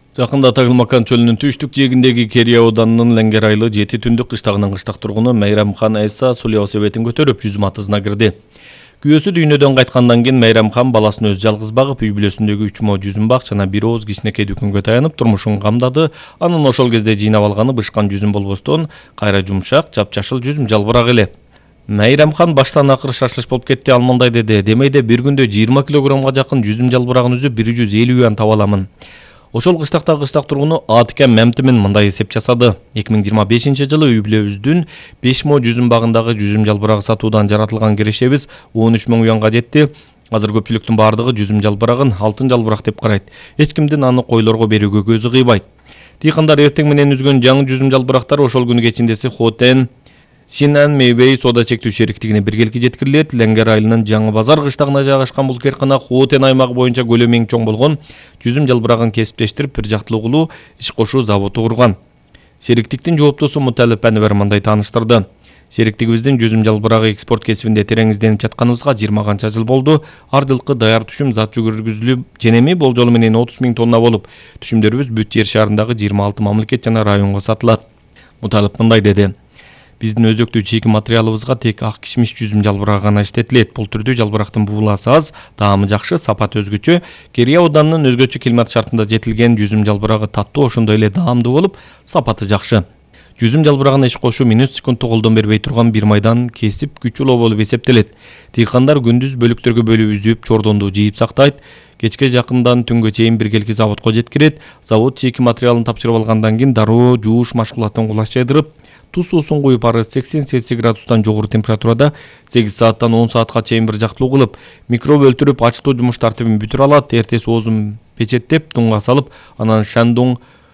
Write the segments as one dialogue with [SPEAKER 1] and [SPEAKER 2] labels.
[SPEAKER 1] Жакында Тагылмакан чөлүнүн түштүк жээгиндеги Керия ауданынын Ленгер айлы 7 түндүк кыштагынын кыштак тургуну Мейрамхан Айса суу велосипедин көтөрүп жүзүм атызына кирди. Күйөөсү дүйнөдөн кайткандан кийин Мейрамхан баласын өзү жалгыз багып, үй бүлөсүндөгү 3 мо жүзүм бак жана бир ооз кичинекей дүкөнгө таянып турмушун камдады. Анын ошол кезде жыйнап алганы бышкан жүзүм болбостон, кайра жумшак, жапжашыл жүзүм жалбырак эле. Мейрамхан баштан акыр шашылыш болуп кетти, ал мындай деди: "Демейде бир күндө 20 килограммга жакын жүзүм жалбырагын үзүп 150 юан таба аламын." Ошол кыштактагы кыштак тургуну Атикем Мемтимин мындай эсеп жасады. 2025-жылы үй бүлөбүздүн 5 мо жүзүм багындагы жүзүм жалбырагы сатуудан жаратылган кирешебиз 13 000 юанга жетти. Азыр көпчүлүктүн бардыгы жүзүм жалбырагын алтын жалбырак деп карайт. Эч кимдин аны койлорго берүүгө көзү кыйбайт. Дыйкандар эртең менен үзгөн жаңы жүзүм жалбырактар ошол күнү кечиндеси Хотен Синан Мейвей соода чектүү шериктигине биргеликке жеткирилет. Ленгер айылынын Жаңы Базар кыштагына жайгашкан бул кыйркына Хотен аймагы боюнча көлөмү эң чоң болгон жүзүм жалбырагын кесиптештирип, бир жактылуу кылуу, иш кошуу заводу курган. Шериктиктин жооптосу Муталип Анвер мындай тааныштырды: "Шериктигибиздин жүзүм жалбырагы экспорт кесибинде терең изденип жатканыбызга 20 канча жыл болду. Ар жылкы даяр түшүм зат жүргүзүлүп, женеми болжолу менен 30 000 тонна болуп, түшүмдөрүбүз бүт жер шаарындагы 26 мамлекет жана районго сатылат." Муталип мындай деди: "Биздин өзөктүү чийки материалыбызга тек ак кишмиш жүзүм жалбырагы гана иштетилет. Бул түрдүү жалбырактын бууласы аз, таамы жакшы, сапаты өзгөчө. Керия ауданынын өзгөчө климат шартында жетилген жүзүм жалбырагы таттуу, ошондой эле даамдуу болуп, сапаты жакшы. Жүзүм жалбырагына иш кошуу минут секундту колдон бербей турган бир майдан кесип күч улоо болуп эсептелет. Дыйкандар күндүз бөлүктөргө бөлүп үзүп, чордонду жыйып сактайт. Кечке жакындан түнгө чейин биргелики заводко жеткирет. Завод чийки материалын тапшырып алгандан кийин дароо жууш машкулатын кулаш жайдырып, туз суусун куюп, ары 80-80 градустан жогору температурада 8 сааттан 10 саатка чейин бир жактылуу кылып, микроб өлтүрүп, ачтоо жумуш тартибин бүтүрө алат. Эртеси оозун печеттеп, дунга салып, анан Шандун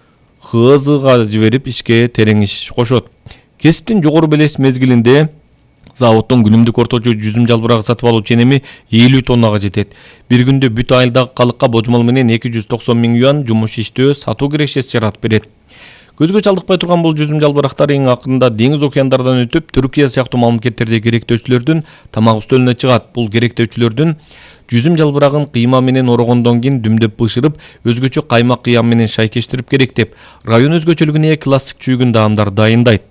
[SPEAKER 1] ХЗга жиберип, ишке терең иш кошот. Кесиптин жогору белес мезгилинде заводдон күнүмдүк орточо жүзүм жалбырагы сатып алуу ченеми 50 тоннага жетет. Бир күндө бүт айылдагы калыкка божмол менен 290 000 юан жумуш иштөө, сатуу кирешеси жаратып берет. Көзгө чалдыкпай турган бул жүзүм жалбырактар эң акырында деңиз океандардан өтүп, Түркия сыяктуу мамлекеттерде керектөөчүлөрдүн тамак үстөлүнө чыгат. Бул керектөөчүлөрдүн жүзүм жалбырагын кыйма менен орогондон кийин дүмдөп бышырып, өзгөчө каймак кыям менен шайкештирип керектеп, район өзгөчөлүгүнө классик чүйгүн даамдар дайындайт.